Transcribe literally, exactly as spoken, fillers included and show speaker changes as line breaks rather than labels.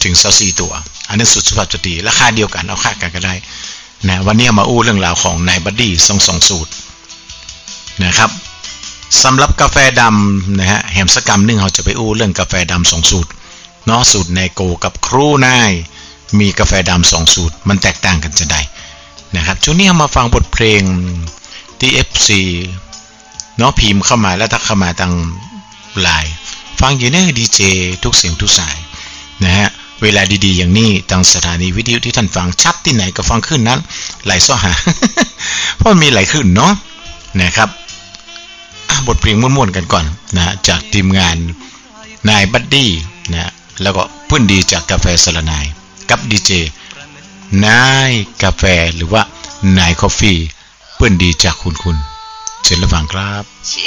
ถึงยี่สิบสี่ตัวอันนี้สุดสุภาพสตรีราคาเดียวกันเอาค่ากันก็ได้นะวันนี้มาอู้เรื่องราวของนายบัดดี้สองสองสูตรนะครับสำหรับกาแฟดำนะฮะแหมสกรรมหนึ่งเราจะไปอู้เรื่องกาแฟดำสองสูตรเนาะสูตรไนโกกับครูนายมีกาแฟดำสองสูตรมันแตกต่างกันจะได้นะครับช่วงนี้มาฟังบทเพลงที่ เอฟ ซี เนาะพิมพ์เข้ามาแล้วถ้าเข้ามาทางไลน์ฟังอยู่ในดีเจทุกเสียงทุกสายนะฮะเวลาดีๆอย่างนี้ทางสถานีวิทยุที่ท่านฟังชัดที่ไหนก็ฟังขึ้นนั้นไหลซ้อหา เพราะมีไหลขึ้นเนาะนะครับบทเพลงม่วนๆกันก่อนนะจากทีมงานนายบัดดี้นะแล้วก็เพื่อนดีจากกาแฟสละนายกับดีเจนายกาแฟหรือว่านายคอฟฟี่เพื่อนดีจากคุณคุณเชิญรับฟังครับ